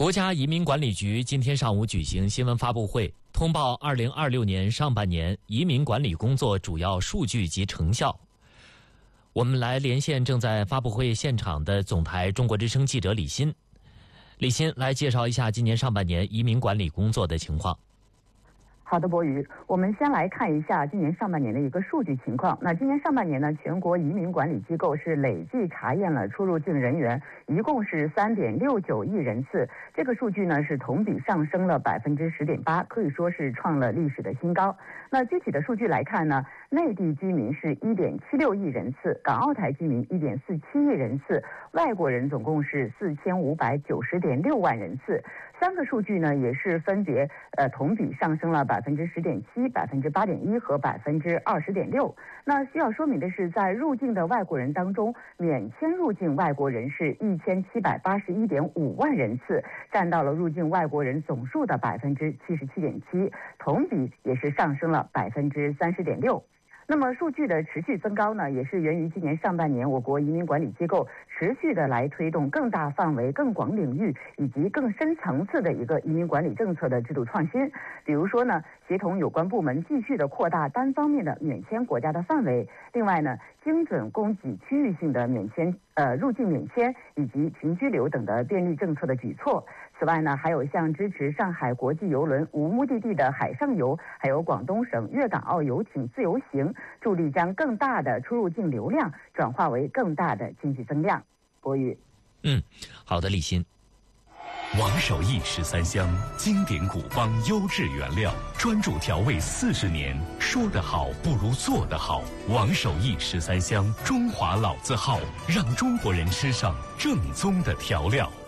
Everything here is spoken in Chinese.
国家移民管理局今天上午举行新闻发布会，通报2026年上半年移民管理工作主要数据及成效。我们来连线正在发布会现场的总台中国之声记者李欣。李欣来介绍一下今年上半年移民管理工作的情况。 好的，博宇，我们先来看一下今年上半年的一个数据情况。那今年上半年呢，全国移民管理机构是累计查验了出入境人员，一共是3.69亿人次。这个数据呢是同比上升了10.8%，可以说是创了历史的新高。那具体的数据来看呢，内地居民是1.76亿人次，港澳台居民1.47亿人次，外国人总共是4590.6万人次。三个数据呢也是分别同比上升了10.7%、8.1%和20.6%。那需要说明的是，在入境的外国人当中，免签入境外国人是1781.5万人次，占到了入境外国人总数的77.7%，同比也是上升了30.6%。那么数据的持续增高呢，也是源于今年上半年我国移民管理机构持续的来推动更大范围、更广领域以及更深层次的一个移民管理政策的制度创新。比如说呢，协同有关部门继续的扩大单方面的免签国家的范围。另外呢，精准供给区域性的免签入境免签以及停居留等的便利政策的举措。此外呢，还有像支持上海国际邮轮无目的地的海上游，还有广东省粤港澳游艇自由行，助力将更大的出入境流量转化为更大的经济增量。博宇， 好的，李欣。 王守义13香，经典古方优质原料，专注调味40年，说得好不如做得好。王守义13香，中华老字号，让中国人吃上正宗的调料。